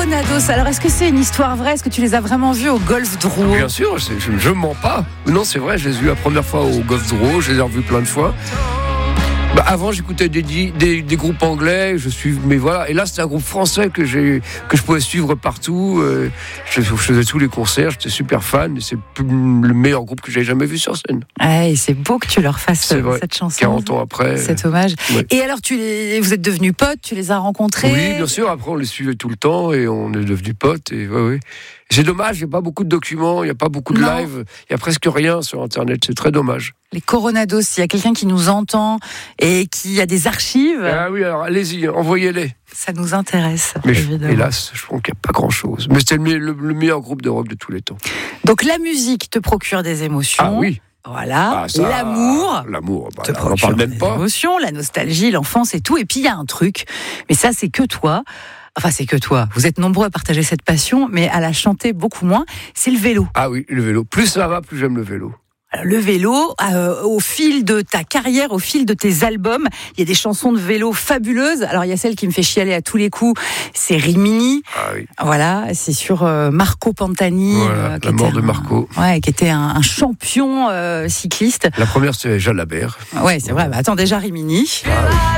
Coronados, alors est-ce que c'est une histoire vraie? Est-ce que tu les as vraiment vus au Golf Drouot? Bien sûr, je ne mens pas. Non, c'est vrai, je les ai vus la première fois au Golf Drouot, je les ai revus plein de fois. Avant, j'écoutais des groupes anglais, mais voilà. Et là, c'était un groupe français que je pouvais suivre partout. Je faisais tous les concerts, j'étais super fan. Et c'est le meilleur groupe que j'ai jamais vu sur scène. Ah, et c'est beau que tu leur fasses cette chanson. 40 ans après. Cet hommage. Ouais. Et alors, vous êtes devenus potes, tu les as rencontrés? Oui, bien sûr. Après, on les suivait tout le temps et on est devenus potes. Et ouais. C'est dommage, il n'y a pas beaucoup de documents, il n'y a pas beaucoup de live, il n'y a presque rien sur Internet, c'est très dommage. Les Coronados, s'il y a quelqu'un qui nous entend et qui a des archives... Ah oui, alors allez-y, envoyez-les. Ça nous intéresse, mais évidemment. Hélas, je pense qu'il n'y a pas grand-chose. Mais c'était le meilleur groupe de rock de tous les temps. Donc la musique te procure des émotions. Ah oui. Voilà, l'amour. L'amour, te on n'en parle même des pas. Émotions, la nostalgie, l'enfance et tout. Et puis il y a un truc, mais ça c'est que toi. Enfin, c'est que toi. Vous êtes nombreux à partager cette passion, mais à la chanter beaucoup moins. C'est le vélo. Ah oui, le vélo. Plus ça va, plus j'aime le vélo. Alors, le vélo, au fil de ta carrière, au fil de tes albums, il y a des chansons de vélo fabuleuses. Alors, il y a celle qui me fait chialer à tous les coups, c'est Rimini. Ah oui. Voilà, c'est sur Marco Pantani. Voilà, la mort de Marco. Qui était un champion cycliste. La première, c'était Jalabert. Ouais, c'est vrai. Bah, attends, déjà Rimini. Ah oui.